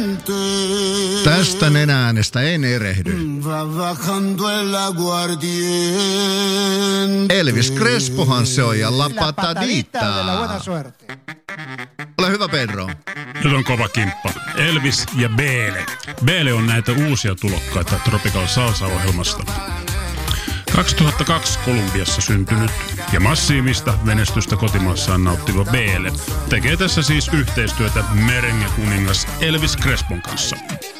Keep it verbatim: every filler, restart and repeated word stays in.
Tästä nenäänestä en erehdy. Elvis Crespohan se on ja La Patadita. Ole hyvä, Pedro. Nyt on kova kimppa. Elvis ja Beele. Beele on näitä uusia tulokkaita Tropical Salsa-ohjelmasta. kaksituhattakaksi Kolumbiassa syntynyt ja massiivista menestystä kotimaassaan nauttiva Beele tekee tässä siis yhteistyötä merengue-kuningas Elvis Crespon kanssa.